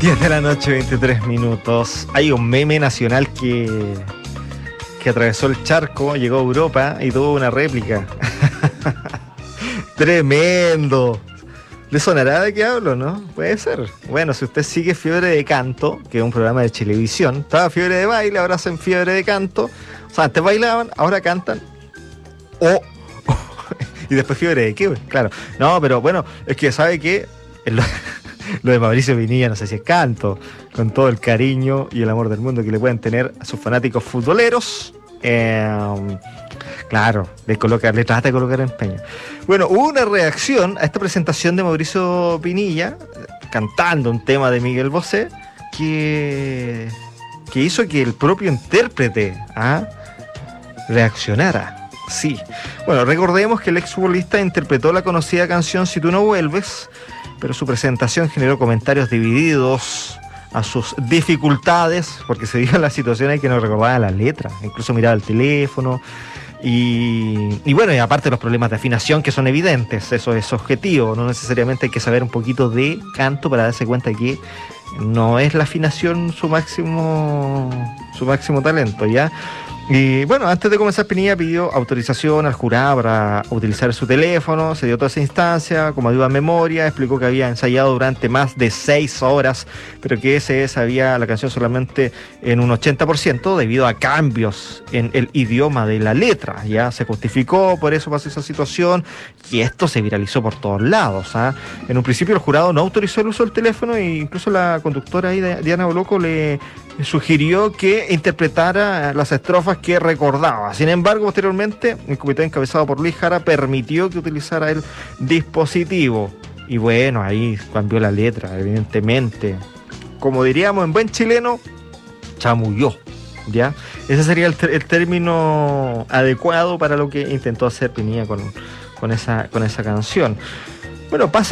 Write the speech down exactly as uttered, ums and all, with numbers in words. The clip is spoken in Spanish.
diez de la noche, veintitrés minutos. Hay un meme nacional que, que atravesó el charco, llegó a Europa y tuvo una réplica. Tremendo. ¿Le sonará de qué hablo, no? Puede ser. Bueno, si usted sigue Fiebre de Canto, que es un programa de televisión, estaba Fiebre de Baile, ahora hacen Fiebre de Canto. O sea, antes bailaban, ahora cantan. O... Oh, oh, y después Fiebre de qué, claro. No, pero bueno, es que sabe que... Lo de Mauricio Pinilla, no sé si es canto, con todo el cariño y el amor del mundo que le pueden tener a sus fanáticos futboleros. Eh, claro, le, coloca, le trata de colocar empeño. Bueno, hubo una reacción a esta presentación de Mauricio Pinilla, cantando un tema de Miguel Bosé, que, que hizo que el propio intérprete ¿ah? reaccionara. Sí. Bueno, recordemos que el exfutbolista interpretó la conocida canción Si tú no vuelves, pero su presentación generó comentarios divididos a sus dificultades, porque se dio la situación en que no recordaba la letra, incluso miraba el teléfono, y, y bueno, y aparte los problemas de afinación que son evidentes, eso es objetivo, no necesariamente hay que saber un poquito de canto para darse cuenta de que no es la afinación su máximo, su máximo talento, ¿ya? Y bueno, antes de comenzar, Pinilla pidió autorización al jurado para utilizar su teléfono, se dio toda esa instancia, como ayuda a memoria, explicó que había ensayado durante más de seis horas, pero que se sabía la canción solamente en un ochenta por ciento debido a cambios en el idioma de la letra, ya se justificó, por eso pasó esa situación, y esto se viralizó por todos lados. ¿eh? En un principio el jurado no autorizó el uso del teléfono, e incluso la conductora ahí, Diana Boloco, le sugirió que interpretara las estrofas que recordaba. Sin embargo, posteriormente, el comité encabezado por Luis Jara permitió que utilizara el dispositivo. Y bueno, ahí cambió la letra, evidentemente. Como diríamos en buen chileno, chamulló. ¿Ya? Ese sería el, el término adecuado para lo que intentó hacer Pinilla con, con, esa, con esa canción. Bueno, pasa